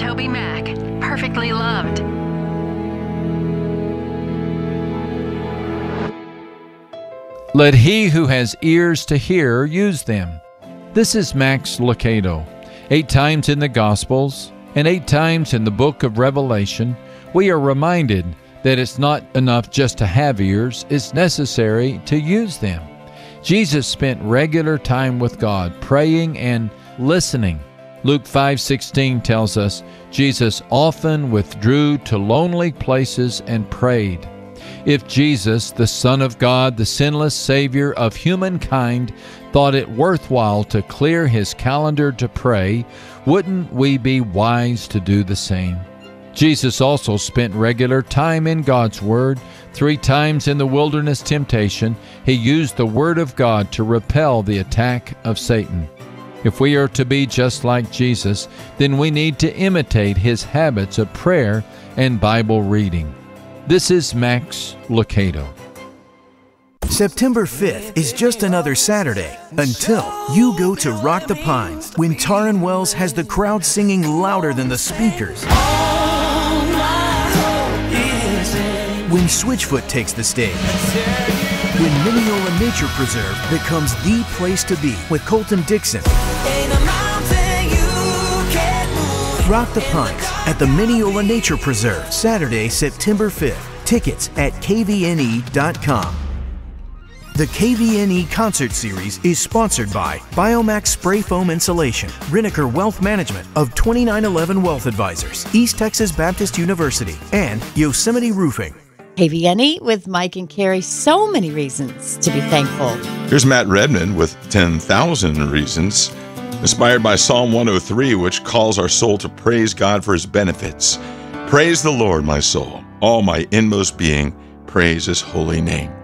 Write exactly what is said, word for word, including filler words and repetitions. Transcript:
TobyMac, Perfectly Loved. Let he who has ears to hear use them. This is Max Lucado. Eight times in the Gospels and eight times in the book of Revelation, we are reminded that it's not enough just to have ears, it's necessary to use them. Jesus spent regular time with God, praying and listening. Luke five sixteen tells us Jesus often withdrew to lonely places and prayed. If Jesus, the Son of God, the sinless Savior of humankind, thought it worthwhile to clear his calendar to pray, wouldn't we be wise to do the same? Jesus also spent regular time in God's Word. Three times in the wilderness temptation, he used the Word of God to repel the attack of Satan. If we are to be just like Jesus, then we need to imitate his habits of prayer and Bible reading. This is Max Lucado. September fifth is just another Saturday until you go to Rock the Pines, when Taryn Wells has the crowd singing louder than the speakers. When Switchfoot takes the stage. When Mineola Nature Preserve becomes the place to be with Colton Dixon. Rock the Pines at the Mineola Nature Preserve, Saturday, September fifth. Tickets at K V N E dot com. The K V N E Concert Series is sponsored by Biomax Spray Foam Insulation, Riniker Wealth Management of twenty-nine eleven Wealth Advisors, East Texas Baptist University, and Yosemite Roofing. K V N E with Mike and Carrie, so many reasons to be thankful. Here's Matt Redman with ten thousand Reasons, inspired by Psalm one oh three, which calls our soul to praise God for his benefits. Praise the Lord, my soul. All my inmost being, praise his holy name.